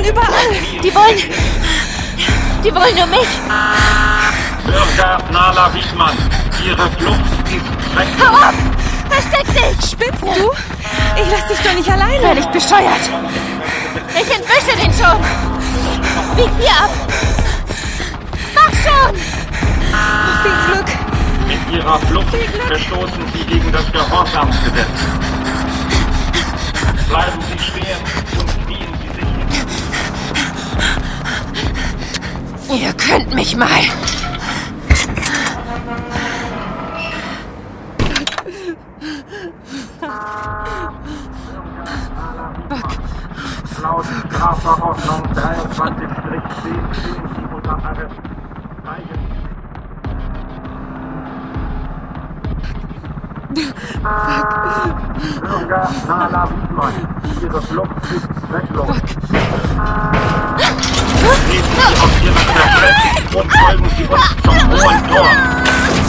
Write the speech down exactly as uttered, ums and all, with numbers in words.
überall. Die wollen... Die wollen nur mich. Bürger Nala Wiedmann, Ihre Flucht ist weg. Hau ab! Versteck dich! Spinnst du? Ich lass dich doch nicht alleine. Völlig bescheuert. Ich entwische den schon. Bieg hier ab. Mach schon! Oh, viel Glück. Mit Ihrer Flucht verstoßen Sie gegen das Gehorsamsgesetz. Bleiben Sie stehen und knien Sie sich hin. Ihr könnt mich mal. Laut Strafverordnung dreiundzwanzig zehn stehen Sie unter Arrest. Bürger Nala Wiedmann, Ihre Flucht ist zwecklos. Treten Sie auf Ihre Plätze und folgen Sie uns zum Hohen Tor.